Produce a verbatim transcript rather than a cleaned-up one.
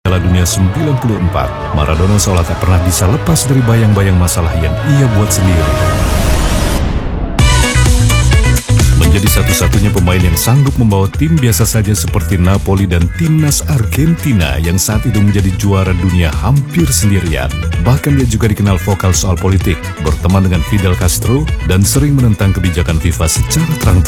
Piala Dunia sembilan puluh empat, Maradona seolah tak pernah bisa lepas dari bayang-bayang masalah yang ia buat sendiri. Menjadi satu-satunya pemain yang sanggup membawa tim biasa saja seperti Napoli dan timnas Argentina yang saat itu menjadi juara dunia hampir sendirian. Bahkan dia juga dikenal vokal soal politik, berteman dengan Fidel Castro, dan sering menentang kebijakan FIFA secara terang-terangan.